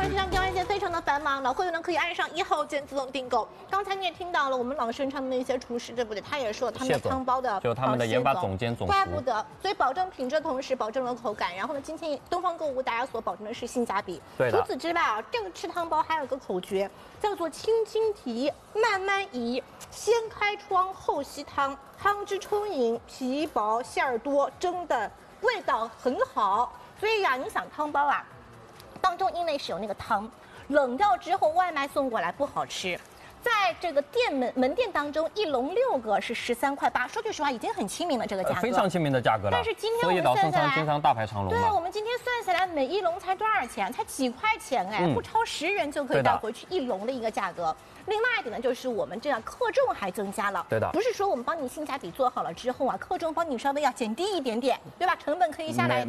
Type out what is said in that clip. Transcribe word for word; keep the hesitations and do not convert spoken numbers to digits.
呢，这张电话线非常的繁忙，老会员呢可以按上一号键自动订购。刚才你也听到了，我们老生产的一些厨师，对不对？他也说他们的汤包的， 就是他们的研发总监总厨， 怪不得，所以保证品质的同时保证了口感。然后呢，今天东方购物大家所保证的是性价比。 对的。 除此之外啊，这个吃汤包还有个口诀，叫做轻轻提，慢慢移，先开窗后吸汤，汤汁充盈，皮薄馅儿多，蒸的味道很好。所以呀、啊，你想汤包啊，当中因为是有那个汤，冷掉之后外卖送过来不好吃。在这个店门门店当中，一笼六个是十三块八。说句实话，已经很亲民了，这个价格、呃、 非常亲民的价格了。 但是今天我们所以老算下来， 生常经常大排长龙嘛。 对，我们今天算下来，每一笼才多少钱？才几块钱哎，嗯、不超十元就可以带回去一笼的一个价格。另外一点呢，就是我们这样克重还增加了。 对的， 不是说我们帮你性价比做好了之后啊，克重帮你稍微要减低一点点，对吧？成本可以下来。